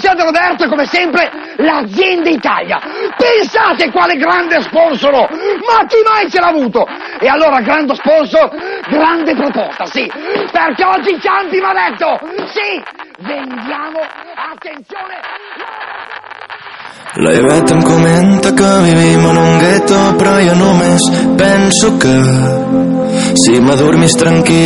Fiat Roberto, come sempre, l'azienda Italia. Pensate quale grande sponsor! Ma chi mai ce l'ha avuto? E allora, grande sponsor, grande proposta, sì. Perché oggi Ciampi mi ha detto, sì, vendiamo, attenzione... La Iveta em comenta que vivim en un gueto, però jo només penso que si m'adormis tranquil